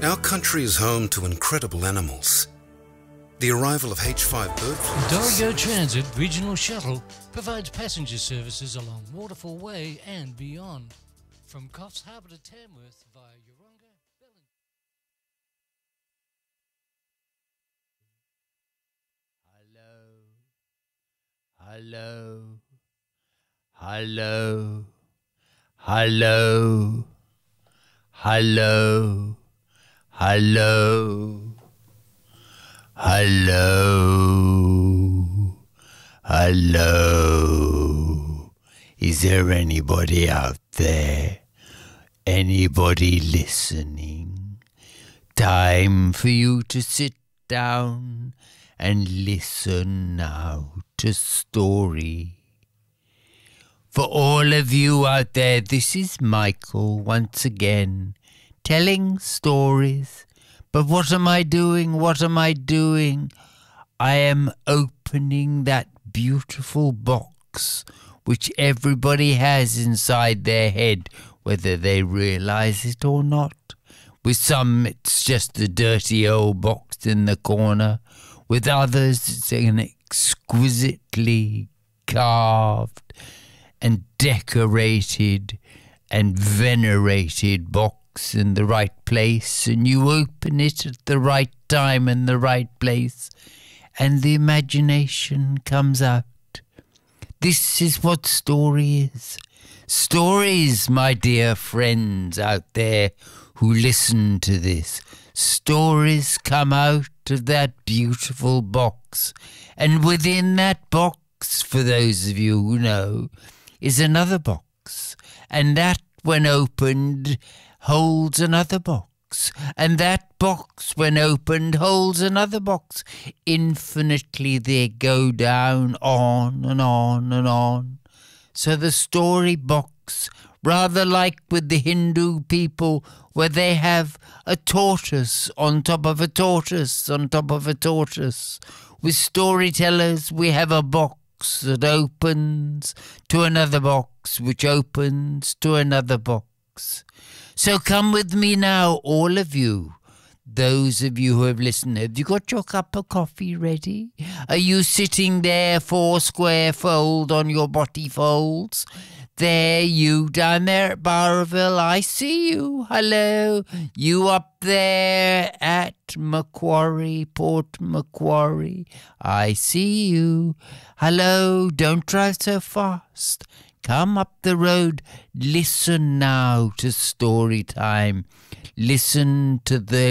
Our country is home to incredible animals. The arrival of H5 bird flu. Dorigo Transit Regional Shuttle provides passenger services along Waterfall Way and beyond. From Coffs Harbour to Tamworth via Yeronga, Hello. Hello. Hello. Hello. Hello. Hello. Hello. Is there anybody out there? Anybody listening? Time for you to sit down and listen now to story. For all of you out there, this is Michael once again, telling stories. But what am I doing? What am I doing? I am opening that beautiful box which everybody has inside their head, whether they realize it or not. With some, it's just a dirty old box in the corner. With others, it's an exquisitely carved and decorated and venerated box in the right place, and you open it at the right time and the right place, and the imagination comes out. This is what story is. Stories, my dear friends out there who listen to this, stories come out of that beautiful box, and within that box, for those of you who know, is another box, and that, when opened, holds another box, and that box, when opened, holds another box. Infinitely they go down, on and on and on. So the story box, rather like with the Hindu people, where they have a tortoise on top of a tortoise on top of a tortoise. With storytellers, we have a box that opens to another box, which opens to another box. So come with me now, all of you. Those of you who have listened, have you got your cup of coffee ready? Are you sitting there, four square fold on your body folds? There, you down there at Barville, I see you. Hello. You up there at Macquarie, Port Macquarie, I see you. Hello, don't drive so fast. Come up the road. Listen now to story time. Listen to the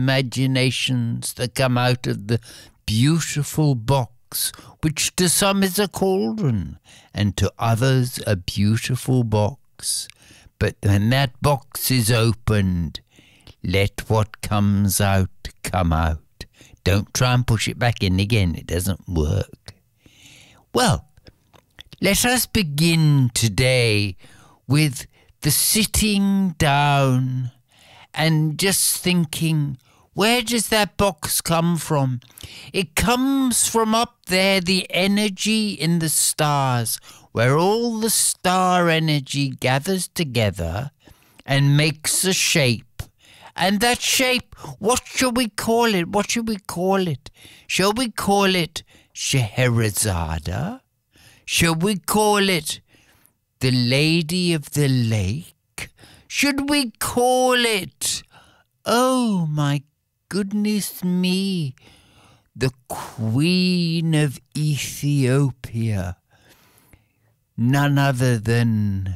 imaginations that come out of the beautiful box, which to some is a cauldron, and to others a beautiful box. But when that box is opened, let what comes out come out. Don't try and push it back in again. It doesn't work. Well, let us begin today with the sitting down and just thinking, where does that box come from? It comes from up there, the energy in the stars, where all the star energy gathers together and makes a shape. And that shape, what shall we call it? What shall we call it? Shall we call it Scheherazade? Shall we call it the Lady of the Lake? Should we call it, oh my goodness me, the Queen of Ethiopia? None other than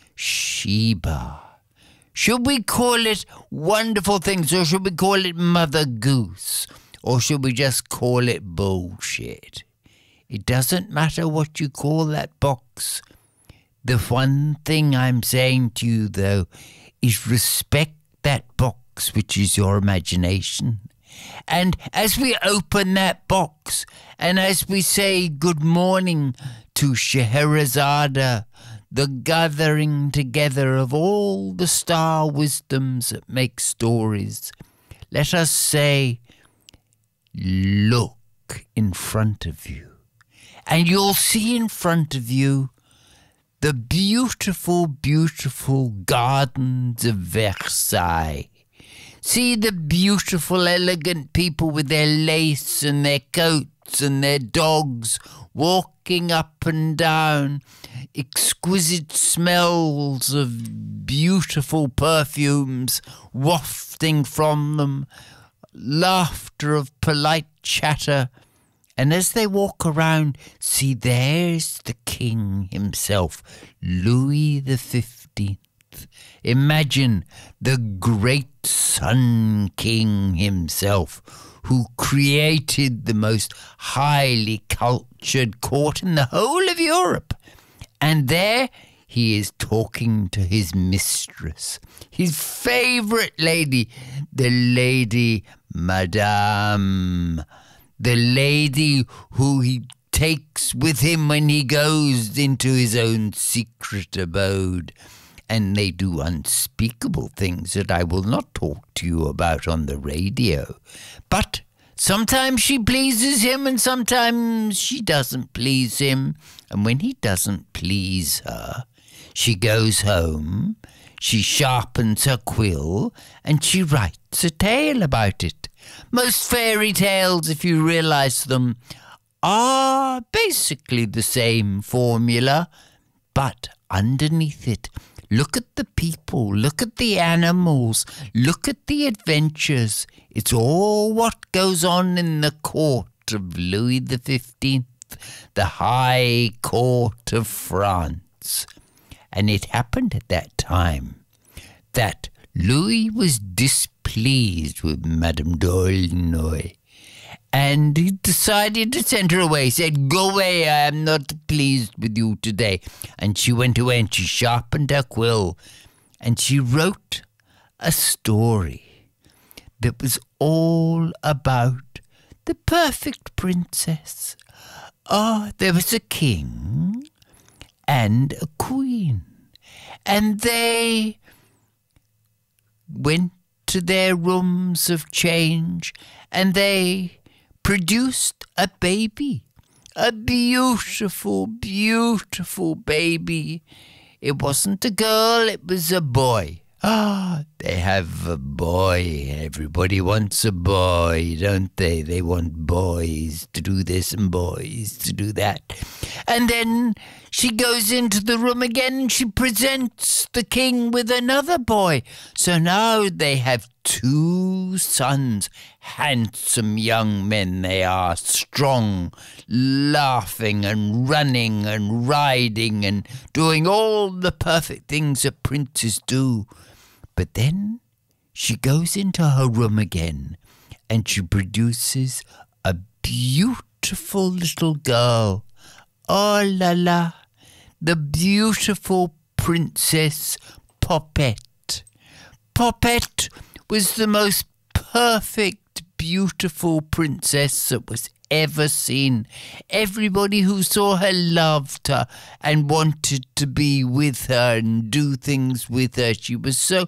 Sheba. Should we call it wonderful things, or should we call it Mother Goose? Or should we just call it bullshit? It doesn't matter what you call that box. The one thing I'm saying to you, though, is respect that box, which is your imagination. And as we open that box, and as we say good morning to Scheherazade, the gathering together of all the star wisdoms that make stories, let us say, look in front of you. And you'll see in front of you the beautiful, beautiful gardens of Versailles. See the beautiful, elegant people with their lace and their coats and their dogs walking up and down, exquisite smells of beautiful perfumes wafting from them, laughter of polite chatter. And as they walk around, see, there's the king himself, Louis XV. Imagine the great Sun King himself, who created the most highly cultured court in the whole of Europe. And there he is talking to his mistress, his favourite lady, the Lady Madame, the lady who he takes with him when he goes into his own secret abode. And they do unspeakable things that I will not talk to you about on the radio. But sometimes she pleases him and sometimes she doesn't please him. And when he doesn't please her, she goes home, she sharpens her quill, and she writes a tale about it. Most fairy tales, if you realise them, are basically the same formula, but underneath it, look at the people, look at the animals, look at the adventures. It's all what goes on in the court of Louis XV, the high court of France. And it happened at that time that Louis was displeased with Madame d'Aulnoy, and he decided to send her away. He said, "Go away, I am not pleased with you today." And she went away and she sharpened her quill and she wrote a story that was all about the perfect princess. There was a king and a queen, and they went to their rooms of change and they produced a baby, a beautiful, beautiful baby. It wasn't a girl, it was a boy. They have a boy. Everybody wants a boy, don't they? They want boys to do this and boys to do that. And then she goes into the room again and she presents the king with another boy. So now they have 2 sons, handsome young men they are, strong, laughing and running and riding and doing all the perfect things that princes do. But then she goes into her room again and she produces a beautiful little girl. Oh la la, the beautiful Princess Poppet. Poppet was the most perfect, beautiful princess that was ever seen. Everybody who saw her loved her and wanted to be with her and do things with her. She was so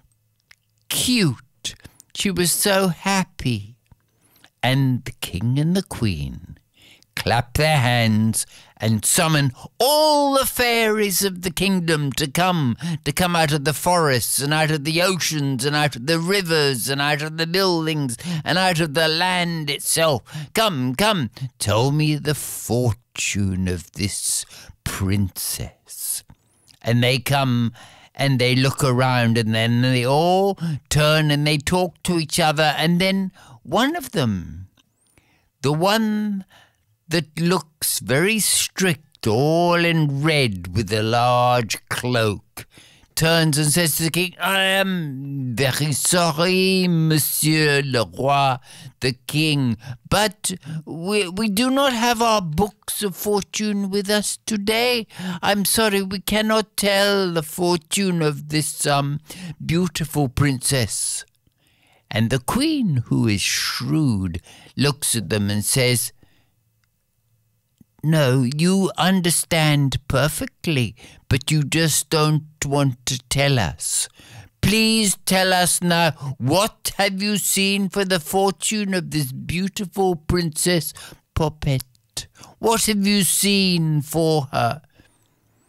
cute. She was so happy. And the king and the queen clap their hands and summon all the fairies of the kingdom to come out of the forests and out of the oceans and out of the rivers and out of the buildings and out of the land itself. Come, tell me the fortune of this princess. And they come and they look around and then they all turn and they talk to each other, and then one of them, the one that looks very strict, all in red with a large cloak, turns and says to the king, "I am very sorry, Monsieur le Roi, the king, but we do not have our books of fortune with us today. I'm sorry, we cannot tell the fortune of this beautiful princess." And the queen, who is shrewd, looks at them and says, "No, you understand perfectly, but you just don't want to tell us. Please tell us now, what have you seen for the fortune of this beautiful Princess Poppet? What have you seen for her?"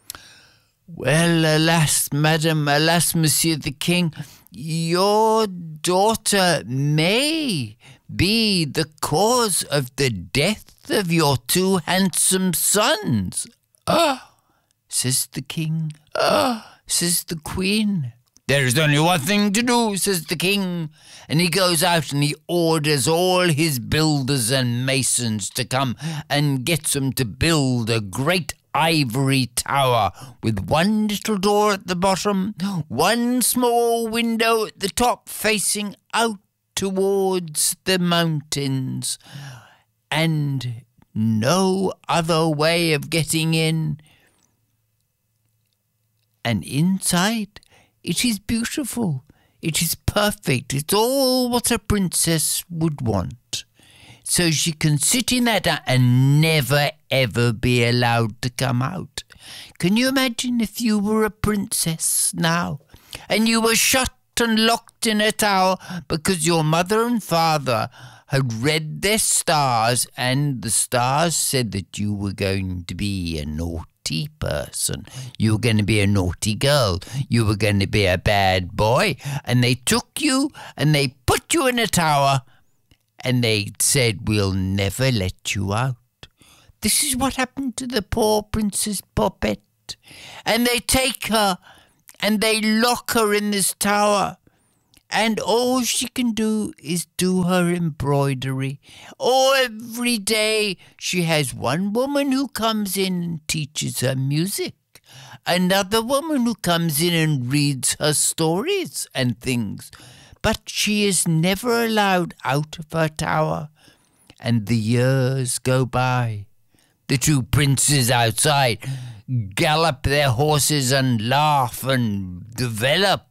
"Well, alas, madam, alas, monsieur the king, your daughter may be the cause of the death of your 2 handsome sons. Says the king. Says the queen. There is only one thing to do, says the king. And he goes out and he orders all his builders and masons to come and gets them to build a great ivory tower with one little door at the bottom, one small window at the top facing out towards the mountains, and no other way of getting in. And inside, it is beautiful. It is perfect. It's all what a princess would want. So she can sit in that and never, ever be allowed to come out. Can you imagine if you were a princess now and you were shut and locked in a tower because your mother and father had read their stars and the stars said that you were going to be a naughty person. You were going to be a naughty girl. You were going to be a bad boy. And they took you and they put you in a tower and they said, we'll never let you out. This is what happened to the poor Princess Poppet. And they take her and they lock her in this tower. And all she can do is do her embroidery. Every day she has one woman who comes in and teaches her music. Another woman who comes in and reads her stories and things. But she is never allowed out of her tower. And the years go by. The 2 princes outside gallop their horses and laugh and develop.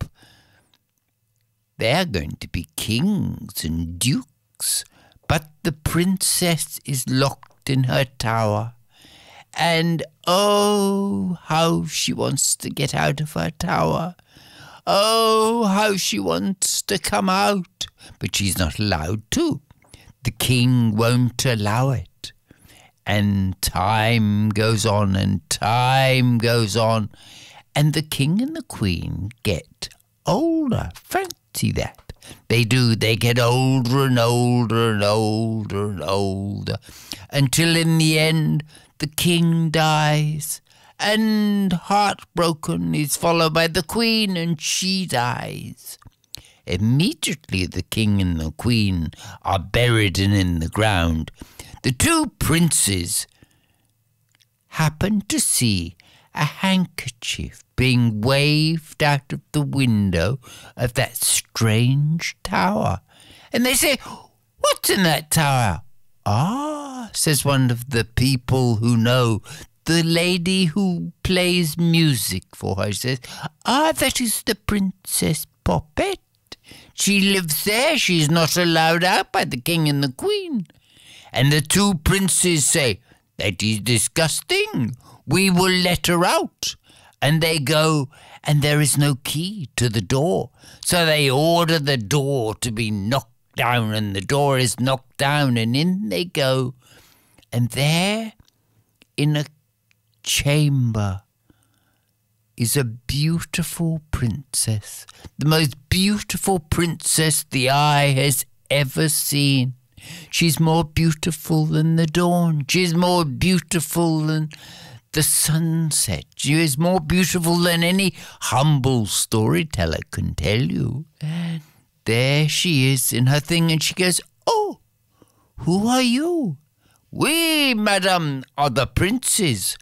They are going to be kings and dukes, but the princess is locked in her tower. And oh, how she wants to get out of her tower. Oh, how she wants to come out. But she's not allowed to. The king won't allow it. And time goes on and time goes on. And the king and the queen get older. Fancy that. They do. They get older and older and older and older. Until in the end, the king dies. And heartbroken is followed by the queen, and she dies. Immediately the king and the queen are buried in the ground. The 2 princes happen to see a handkerchief being waved out of the window of that strange tower. And they say, what's in that tower? Says one of the people who know, the lady who plays music for her, says, that is the Princess Poppet. She lives there. She's not allowed out by the king and the queen. And the 2 princes say, that is disgusting. We will let her out. And they go, and there is no key to the door. So they order the door to be knocked down, and the door is knocked down, and in they go. And there, in a chamber, is a beautiful princess, the most beautiful princess the eye has ever seen. She's more beautiful than the dawn. She's more beautiful than the sunset. She is more beautiful than any humble storyteller can tell you. And there she is in her thing, and she goes, oh, who are you? We, madam, are the princes.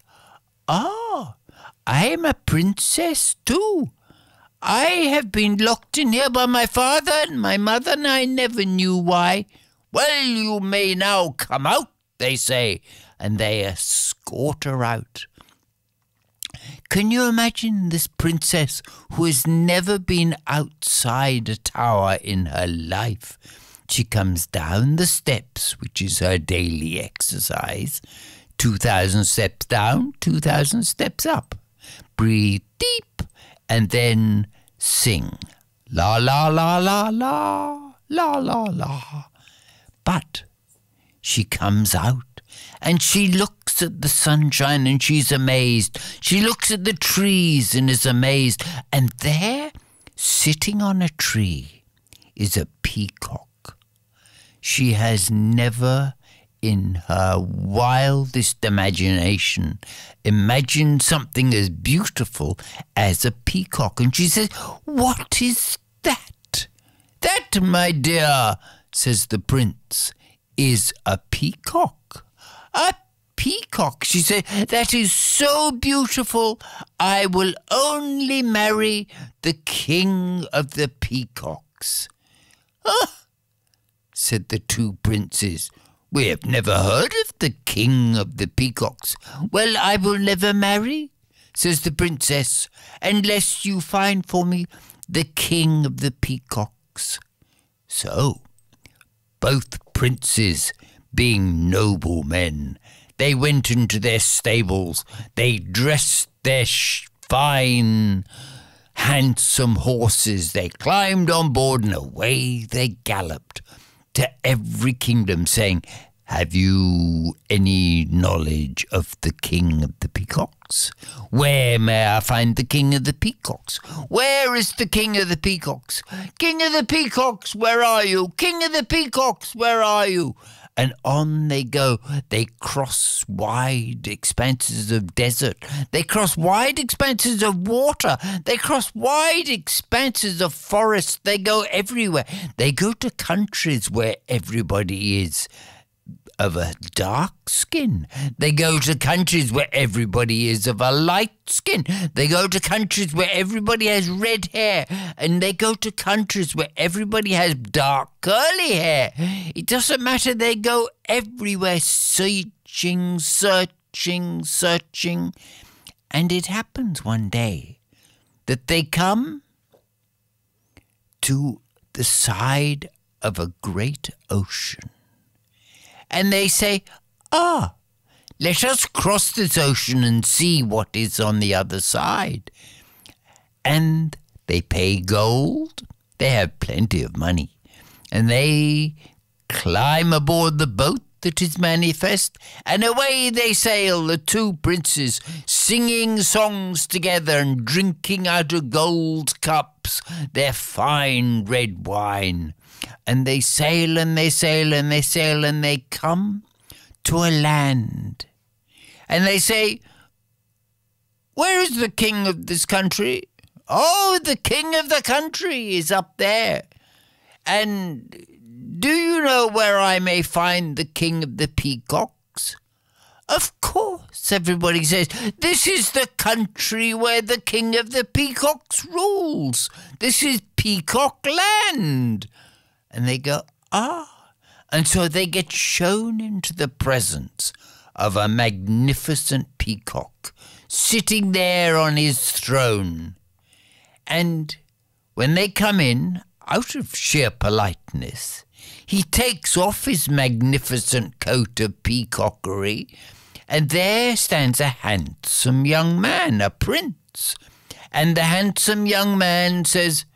I am a princess too. I have been locked in here by my father and my mother, and I never knew why. Well, you may now come out, they say, and they escort her out. Can you imagine this princess who has never been outside a tower in her life? She comes down the steps, which is her daily exercise. 2,000 steps down, 2,000 steps up. Breathe deep and then sing. La, la, la, la, la, la, la, la. But she comes out and she looks at the sunshine and she's amazed. She looks at the trees and is amazed. And there, sitting on a tree, is a peacock. She has never in her wildest imagination imagined something as beautiful as a peacock. And she says, "What is that?" "That, my dear," says the prince, "is a peacock." "A peacock," she said, "that is so beautiful, I will only marry the king of the peacocks." "Ah," said the two princes, "we have never heard of the king of the peacocks." "Well, I will never marry," says the princess, "unless you find for me the king of the peacocks." So, both princes, being noble men, they went into their stables, they dressed their fine, handsome horses, they climbed on board, and away they galloped to every kingdom, saying, "Have you any knowledge of the king of the peacocks? Where may I find the king of the peacocks? Where is the king of the peacocks? King of the peacocks, where are you? King of the peacocks, where are you?" And on they go. They cross wide expanses of desert. They cross wide expanses of water. They cross wide expanses of forest. They go everywhere. They go to countries where everybody is of a dark skin. They go to countries where everybody is of a light skin. They go to countries where everybody has red hair. And they go to countries where everybody has dark curly hair. It doesn't matter. They go everywhere searching, searching, searching. And it happens one day that they come to the side of a great ocean. And they say, let us cross this ocean and see what is on the other side. And they pay gold. They have plenty of money. And they climb aboard the boat that is manifest, and away they sail, the two princes, singing songs together and drinking out of gold cups their fine red wine. And they sail and they sail and they sail and they come to a land. And they say, "Where is the king of this country?" "Oh, the king of the country is up there." "And do you know where I may find the king of the peacocks?" "Of course," everybody says. "This is the country where the king of the peacocks rules. This is Peacock Land." And they go, And so they get shown into the presence of a magnificent peacock sitting there on his throne. And when they come in, out of sheer politeness, he takes off his magnificent coat of peacockery, and there stands a handsome young man, a prince. And the handsome young man says,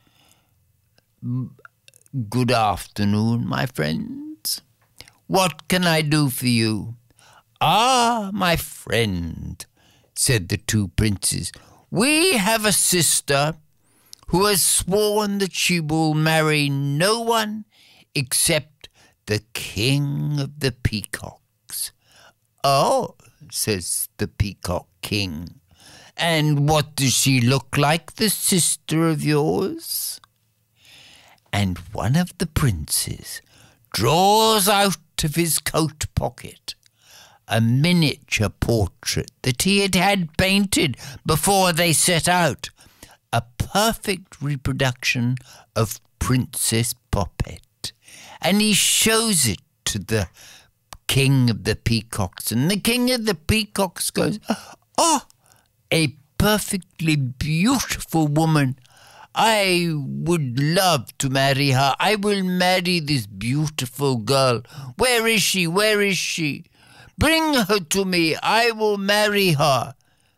"Good afternoon, my friends. What can I do for you?" "Ah, my friend," said the two princes, "we have a sister who has sworn that she will marry no one except the king of the peacocks." "Oh," says the peacock king, "and what does she look like, the sister of yours?" And one of the princes draws out of his coat pocket a miniature portrait that he had had painted before they set out, a perfect reproduction of Princess Poppet. And he shows it to the king of the peacocks, and the king of the peacocks goes, "Oh, a perfectly beautiful woman. I would love to marry her. I will marry this beautiful girl. Where is she? Where is she? Bring her to me. I will marry her."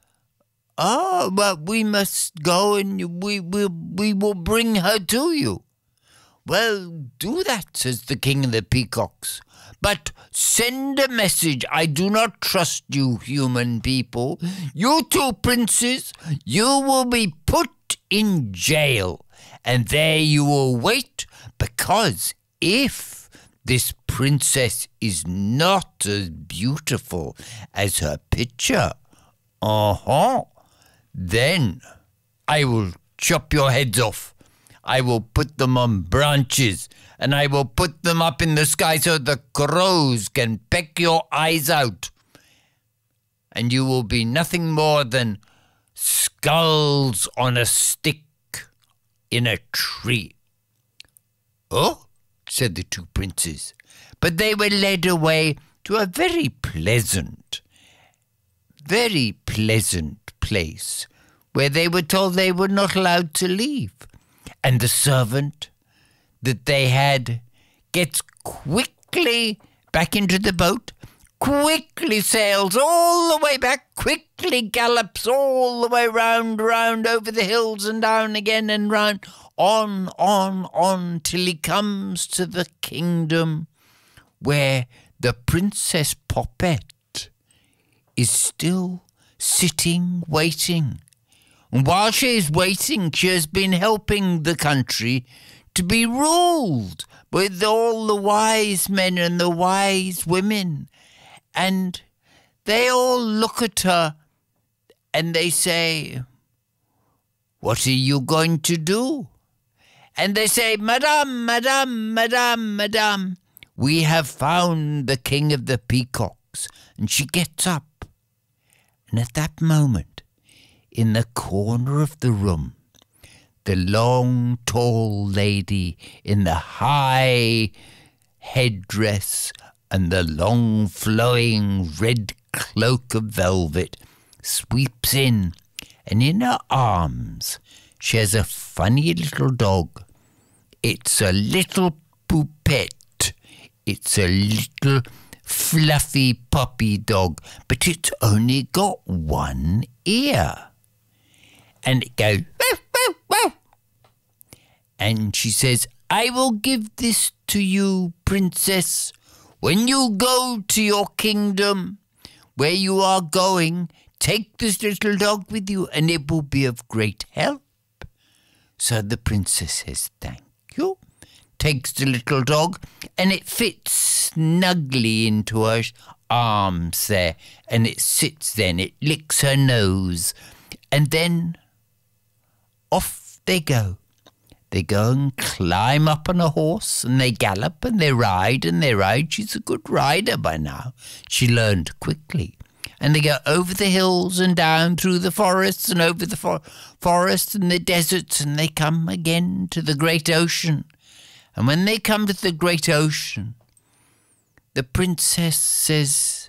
"But we must go and we will bring her to you." "Well, do that," says the king of the peacocks. "But send a message. I do not trust you human people. You two princes, you will be put in jail, and there you will wait, because because if this princess is not as beautiful as her picture, then I will chop your heads off. I will put them on branches, and I will put them up in the sky so the crows can peck your eyes out. And you will be nothing more than skulls on a stick in a tree. Oh, said the two princes, but they were led away to a very pleasant place where they were told they were not allowed to leave. And the servant that they had gets quickly back into the boat, quickly sails all the way back, quickly gallops all the way round over the hills and down again and round, on, till he comes to the kingdom where the Princess Poppet is still sitting, waiting. And while she is waiting, she has been helping the country to be ruled with all the wise men and the wise women. And they all look at her and they say, "What are you going to do?" And they say, "Madame, madame, madame, madame, we have found the king of the peacocks." And she gets up. And at that moment, in the corner of the room, the long, tall lady in the high headdress and the long, flowing red cloak of velvet sweeps in, and in her arms she has a funny little dog. It's a little poupette. It's a little fluffy puppy dog, but it's only got one ear. And it goes, "Woof, woof, woof." And she says, "I will give this to you, princess. When you go to your kingdom, where you are going, take this little dog with you, and it will be of great help." So the princess says, "Thank you," takes the little dog, and it fits snugly into her arms there, and it sits there, and it licks her nose, and then off they go. They go and climb up on a horse, and they gallop, and they ride, and they ride. She's a good rider by now. She learned quickly. And they go over the hills and down through the forests and over the forests and the deserts, and they come again to the great ocean. And when they come to the great ocean, the princess says,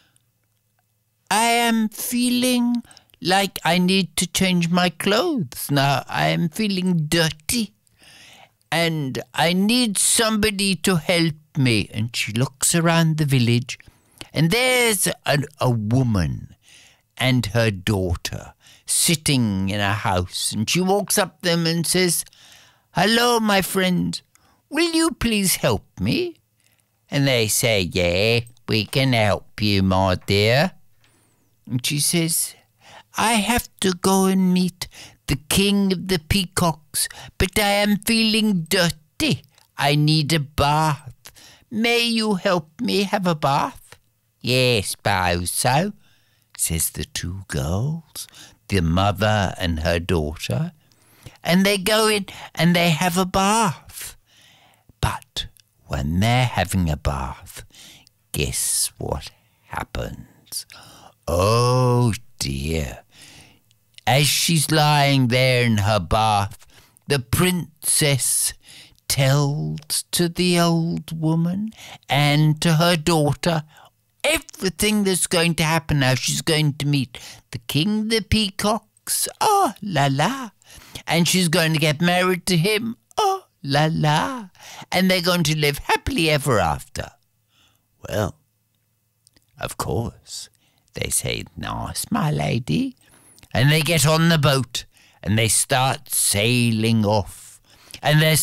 "I am feeling like I need to change my clothes now. I am feeling dirty, and I need somebody to help me." And she looks around the village, and there's a woman and her daughter sitting in a house, and she walks up to them and says, "Hello, my friend, will you please help me?" And they say, "Yeah, we can help you, my dear." And she says, "I have to go and meet the king of the peacocks, but I am feeling dirty. I need a bath. May you help me have a bath?" "Yes, suppose so," says the two girls, the mother and her daughter. And they go in and they have a bath. But when they're having a bath, guess what happens? Oh dear. As she's lying there in her bath, the princess tells to the old woman and to her daughter everything that's going to happen now. She's going to meet the king of the peacocks, oh la la, and she's going to get married to him, oh la la, and they're going to live happily ever after. Well, of course, they say, "Nice, my lady," and they get on the boat and they start sailing off. And they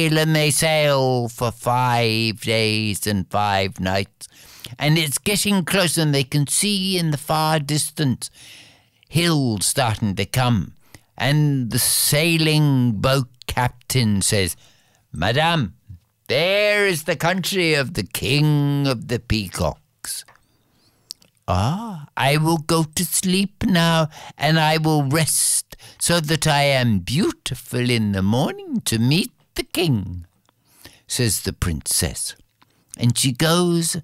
sail for 5 days and 5 nights. And it's getting closer, and they can see in the far distance hills starting to come. And the sailing boat captain says, "Madame, There is the country of the king of the peacocks. Ah, I will go to sleep now, and I will rest so that I am beautiful in the morning to meet the king, says the princess. And she goes,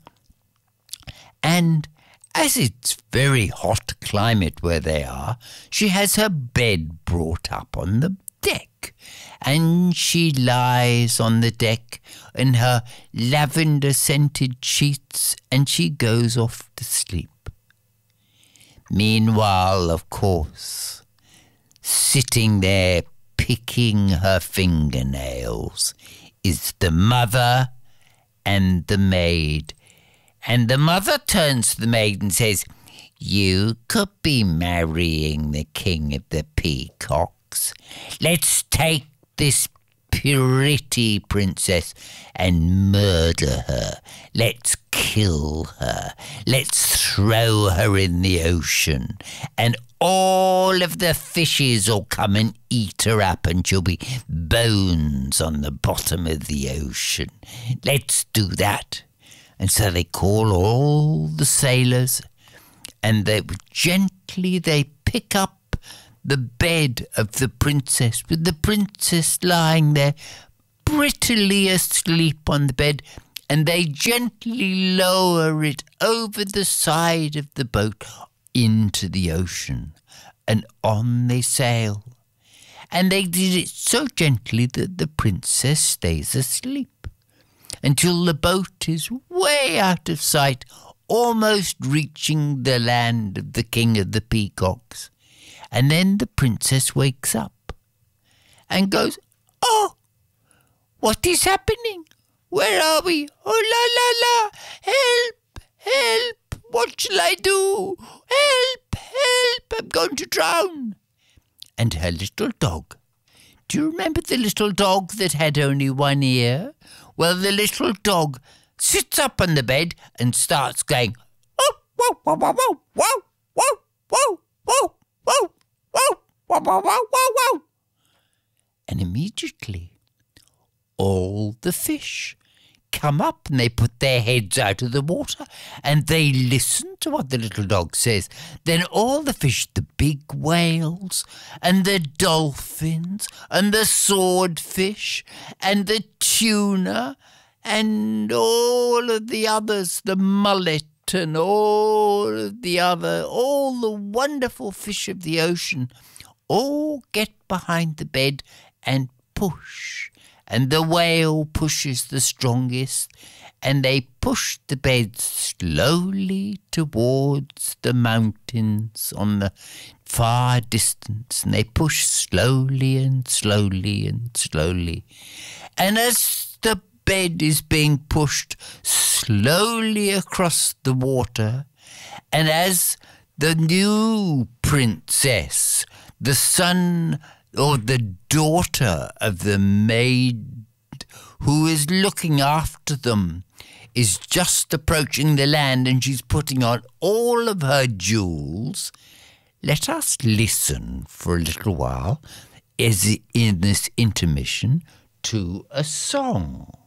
and as it's very hot climate where they are, she has her bed brought up on the deck, and she lies on the deck in her lavender-scented sheets, and she goes off to sleep. Meanwhile, of course, sitting there picking her fingernails is the mother and the maid. And the mother turns to the maid and says, "You could be marrying the king of the peacocks. Let's take this pretty princess and murder her. Let's kill her. Let's throw her in the ocean. And all of the fishes will come and eat her up, and she'll be bones on the bottom of the ocean. Let's do that." And so they call all the sailors, and they pick up the bed of the princess, with the princess lying there prettily asleep on the bed, and they gently lower it over the side of the boat into the ocean, and on they sail. And they did it so gently that the princess stays asleep until the boat is way out of sight, almost reaching the land of the king of the peacocks. And then the princess wakes up and goes, "Oh, what is happening? Where are we? Oh, la, la, la! Help! Help! What shall I do? Help! Help! I'm going to drown!" And her little dog. Do you remember the little dog that had only one ear? Well, the little dog sits up on the bed and starts going, "Oh, whoa, whoa, whoa, whoa, whoa, whoa, whoa, whoa, whoa, whoa, whoa, whoa, whoa, whoa." And immediately all the fish come up and they put their heads out of the water and they listen to what the little dog says. Then all the fish, the big whales and the dolphins and the swordfish and the tuna and all of the others, the mullet and all the wonderful fish of the ocean, all get behind the bed and push. And the whale pushes the strongest, and they push the bed slowly towards the mountains on the far distance, and they push slowly and slowly and slowly. And as the bed is being pushed slowly across the water, and as the new princess, the son or the daughter of the maid who is looking after them, is just approaching the land, and she's putting on all of her jewels, let us listen for a little while, as in this intermission, to a song.